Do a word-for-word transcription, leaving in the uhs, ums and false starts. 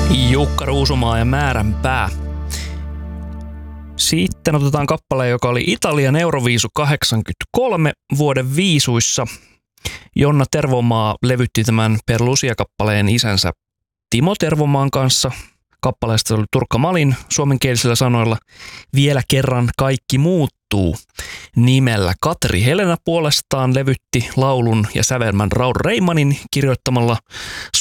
Jukka Ruusumaa ja Määränpää. Sitten otetaan kappale, joka oli Italian Euroviisu kahdeksankymmentäkolme vuoden viisuissa. Jonna Tervomaa levytti tämän Per Lucia-kappaleen isänsä Timo Tervomaan kanssa. Kappaleesta oli Turkka Malin suomenkielisillä sanoilla Vielä kerran kaikki muuttuu nimellä. Katri Helena puolestaan levytti laulun ja sävelmän Raul Reimanin kirjoittamalla